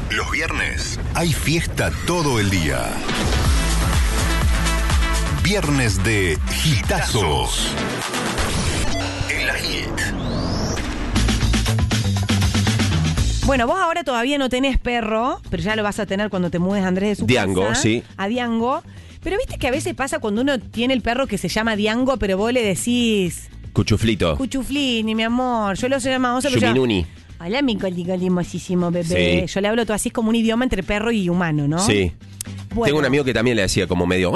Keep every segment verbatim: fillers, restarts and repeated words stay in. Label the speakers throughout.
Speaker 1: Los viernes hay fiesta todo el día. Viernes de Hitazos. En la Hit.
Speaker 2: Bueno, vos ahora todavía no tenés perro, pero ya lo vas a tener cuando te mudes, Andrés, de su
Speaker 3: Diango,
Speaker 2: casa.
Speaker 3: sí.
Speaker 2: A Diango. Pero viste que a veces pasa cuando uno tiene el perro que se llama Diango, pero vos le decís...
Speaker 3: Cuchuflito.
Speaker 2: Cuchuflini, mi amor. Yo lo sé llamado...
Speaker 3: Yuminuni.
Speaker 2: Hola, mi colimosísimo bebé.
Speaker 3: Sí.
Speaker 2: Yo le hablo todo así, es como un idioma entre perro y humano, ¿no?
Speaker 3: Sí.
Speaker 2: Bueno.
Speaker 3: Tengo un amigo que también le decía como medio...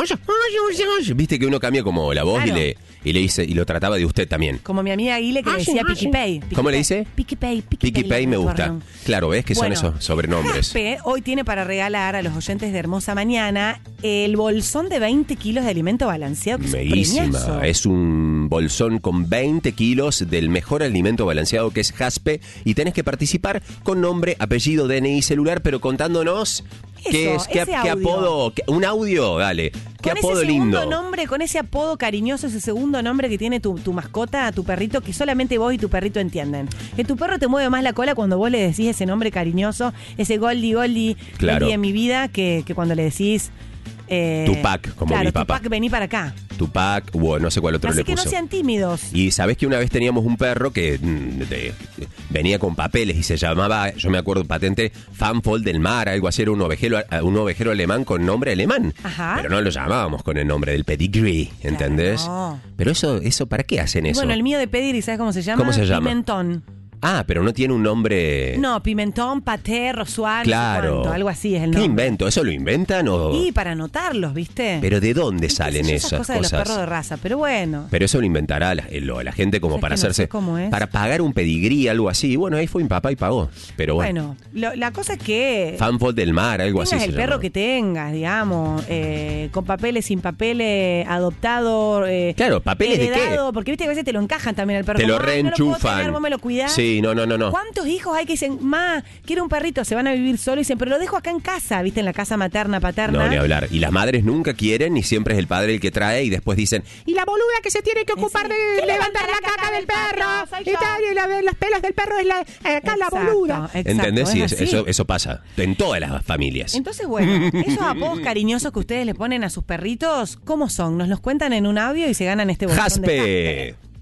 Speaker 3: Viste que uno cambia como la voz
Speaker 2: Claro.
Speaker 3: y le y le dice y lo trataba de usted también.
Speaker 2: Como mi amiga Aguile que le decía Piqui Pay.
Speaker 3: ¿Cómo le dice?
Speaker 2: Piqui Pay.
Speaker 3: Piqui Pay me gusta. Claro, ves que
Speaker 2: Bueno,
Speaker 3: son esos sobrenombres.
Speaker 2: Jaspe hoy tiene para regalar a los oyentes de Hermosa Mañana el bolsón de veinte kilos de alimento balanceado. Que es un premiazo.
Speaker 3: Meísima. Es un bolsón con veinte kilos del mejor alimento balanceado que es Jaspe. Y tenés que participar con nombre, apellido, D N I, celular, pero contándonos qué
Speaker 2: Eso,
Speaker 3: es, qué,
Speaker 2: ese
Speaker 3: qué
Speaker 2: audio.
Speaker 3: apodo, qué- un audio, dale. Qué
Speaker 2: Con
Speaker 3: apodo
Speaker 2: ese segundo
Speaker 3: lindo.
Speaker 2: nombre, con ese apodo cariñoso, ese segundo nombre que tiene tu, tu mascota, tu perrito, que solamente vos y tu perrito entienden. Que tu perro te mueve más la cola cuando vos le decís ese nombre cariñoso, ese Goldie, Goldie,
Speaker 3: Claro.
Speaker 2: Goldie de mi vida, que, que cuando le decís... Eh,
Speaker 3: Tupac, como
Speaker 2: claro,
Speaker 3: mi papá.
Speaker 2: Tupac, vení para acá.
Speaker 3: Tupac, o no sé cuál otro
Speaker 2: Así
Speaker 3: le
Speaker 2: que
Speaker 3: puso.
Speaker 2: no sean tímidos.
Speaker 3: Y sabés que una vez teníamos un perro que mm, de- venía con papeles y se llamaba, yo me acuerdo patente, Fanfold del Mar, algo así, era un ovejero, un ovejero alemán con nombre alemán.
Speaker 2: Ajá.
Speaker 3: Pero no lo llamábamos con el nombre del pedigree, ¿entendés?
Speaker 2: Claro.
Speaker 3: Pero eso, eso, ¿para qué hacen
Speaker 2: Y
Speaker 3: eso?
Speaker 2: bueno, el mío de Pedigree, ¿sabes cómo se llama?
Speaker 3: ¿Cómo se llama?
Speaker 2: Pimentón.
Speaker 3: Ah, pero no tiene un nombre...
Speaker 2: No, Pimentón, Paté, Rosuán,
Speaker 3: Claro.
Speaker 2: no sé cuánto, algo así es el
Speaker 3: ¿Qué
Speaker 2: nombre.
Speaker 3: invento? ¿Eso lo inventan o...?
Speaker 2: Y para anotarlos, ¿viste?
Speaker 3: ¿Pero de dónde
Speaker 2: Qué sé
Speaker 3: salen
Speaker 2: yo,
Speaker 3: esas
Speaker 2: esas cosas,
Speaker 3: cosas?
Speaker 2: de los perros de raza, pero bueno.
Speaker 3: Pero eso lo inventará la, lo- la gente como
Speaker 2: ¿Sabes
Speaker 3: para
Speaker 2: que no
Speaker 3: hacerse...
Speaker 2: sé cómo es?
Speaker 3: Para pagar un pedigrí, algo así. Y bueno, ahí fue mi papá y pagó. Pero bueno.
Speaker 2: Bueno, lo- la cosa es que
Speaker 3: Fanfold del Mar, algo
Speaker 2: tengas
Speaker 3: así
Speaker 2: el
Speaker 3: se
Speaker 2: perro
Speaker 3: llama.
Speaker 2: que tengas, digamos, eh, con papeles, sin papeles, adoptado, eh,
Speaker 3: Claro, ¿papeles de qué?
Speaker 2: heredado, porque viste que a veces te lo encajan también al perro.
Speaker 3: Te lo
Speaker 2: como, "Ay, no lo puedo
Speaker 3: reenchufan.
Speaker 2: tener, vos me lo cuidás".
Speaker 3: Sí, no, no, no, no.
Speaker 2: ¿Cuántos hijos hay que dicen, ma, quiero un perrito, se van a vivir solo y dicen, pero lo dejo acá en casa, viste, en la casa materna, paterna?
Speaker 3: No, ni hablar. Y las madres nunca quieren y siempre es el padre el que trae y después dicen, y la boluda que se tiene que ocupar de
Speaker 2: ¿Quién
Speaker 3: levantar
Speaker 2: levanta
Speaker 3: la caca del perro.
Speaker 2: Soy
Speaker 3: Y
Speaker 2: yo.
Speaker 3: tal, y la- las pelas del perro es la, acá la
Speaker 2: Exacto,
Speaker 3: boluda.
Speaker 2: exacto,
Speaker 3: ¿Entendés? Sí,
Speaker 2: es
Speaker 3: es-
Speaker 2: así.
Speaker 3: eso, eso pasa en todas las familias.
Speaker 2: Entonces, bueno, esos apodos cariñosos que ustedes le ponen a sus perritos, ¿cómo son? Nos los cuentan en un audio y se ganan este bolsón de
Speaker 3: Jaspe.